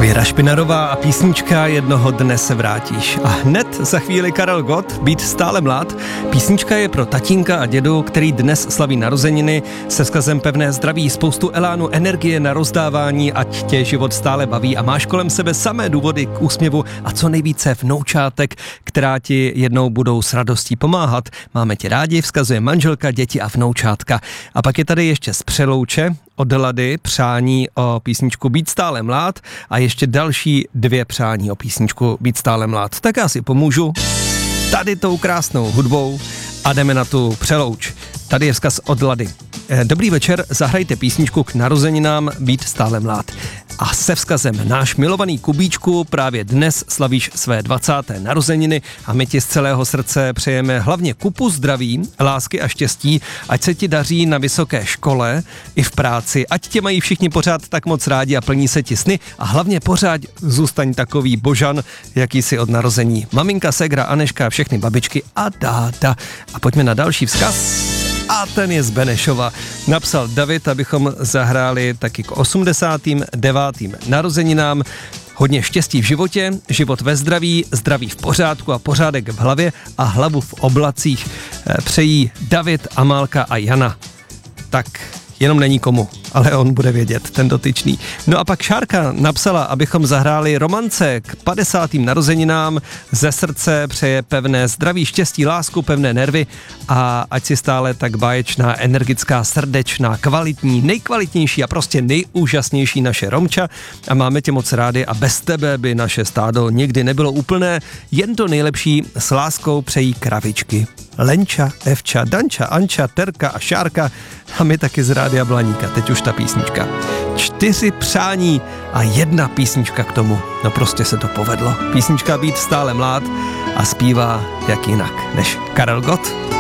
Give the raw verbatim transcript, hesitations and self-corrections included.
Věra Špinarová a písnička Jednoho dne se vrátíš. A hned za chvíli Karel Gott, Být stále mlád. Písnička je pro tatínka a dědu, který dnes slaví narozeniny, se vzkazem pevné zdraví, spoustu elánu, energie na rozdávání, ať tě život stále baví a máš kolem sebe samé důvody k úsměvu a co nejvíce vnoučátek, která ti jednou budou s radostí pomáhat. Máme tě rádi, vzkazuje manželka, děti a vnoučátka. A pak je tady ještě z Přelouče od Lady přání o písničku Být stále mlád a ještě další dvě přání o písničku Být stále mlád. Tak já si pomůžu tady tou krásnou hudbou a jdeme na tu Přelouč. Tady je vzkaz od Lady. Dobrý večer, zahrajte písničku k narozeninám Být stále mlád. A se vzkazem náš milovaný Kubíčku, právě dnes slavíš své dvacáté narozeniny a my ti z celého srdce přejeme hlavně kupu zdraví, lásky a štěstí, ať se ti daří na vysoké škole i v práci, ať tě mají všichni pořád tak moc rádi a plní se ti sny a hlavně pořád zůstaň takový božan, jaký jsi od narození. Maminka, ségra, Aneška, všechny babičky a dáda. A pojďme na další vzkaz. A ten je z Benešova. Napsal David, abychom zahráli taky k osmdesátým devátým narozeninám. Hodně štěstí v životě, život ve zdraví, zdraví v pořádku a pořádek v hlavě a hlavu v oblacích. Přejí David, Amálka a Jana. Tak jenom není komu, ale on bude vědět, ten dotyčný. No a pak Šárka napsala, abychom zahráli romance k padesátým narozeninám. Ze srdce přeje pevné zdraví, štěstí, lásku, pevné nervy a ať si stále tak báječná, energická, srdečná, kvalitní, nejkvalitnější a prostě nejúžasnější naše Romča. A máme tě moc rádi a bez tebe by naše stádo nikdy nebylo úplné. Jen to nejlepší s láskou přejí kravičky. Lenča, Evča, Danča, Anča, Terka a Šárka a my taky z Rádia Blaníka. Teď už ta písnička. Čtyři přání a jedna písnička k tomu. No prostě se to povedlo. Písnička Být stále mlád a zpívá jak jinak než Karel Gott.